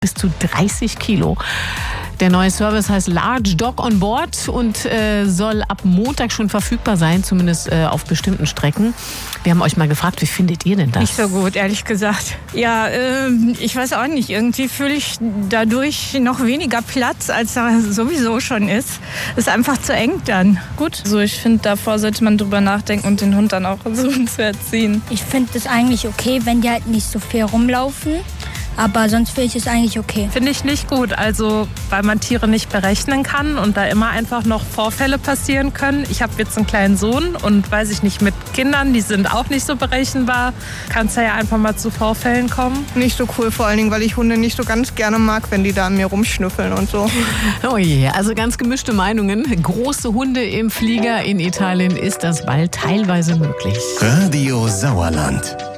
bis zu 30 Kilo. Der neue Service heißt Large Dog on Board und soll ab Montag schon verfügbar sein, zumindest auf bestimmten Strecken. Wir haben euch mal gefragt, wie findet ihr denn das? Nicht so gut, ehrlich gesagt. Ja, ich weiß auch nicht. Irgendwie fühle ich dadurch noch weniger Platz, als da sowieso schon ist. Ist einfach zu eng dann. Gut, also ich finde, davor sollte man drüber nachdenken und den Hund dann auch versuchen zu erziehen. Ich finde es eigentlich okay, wenn die halt nicht so viel rumlaufen. Aber sonst finde ich es eigentlich okay. Finde ich nicht gut, also weil man Tiere nicht berechnen kann und da immer einfach noch Vorfälle passieren können. Ich habe jetzt einen kleinen Sohn und weiß ich nicht, mit Kindern, die sind auch nicht so berechenbar, kann es ja einfach mal zu Vorfällen kommen. Nicht so cool, vor allen Dingen, weil ich Hunde nicht so ganz gerne mag, wenn die da an mir rumschnüffeln und so. Oh je, also ganz gemischte Meinungen. Große Hunde im Flieger in Italien, ist das bald teilweise möglich. Radio Sauerland.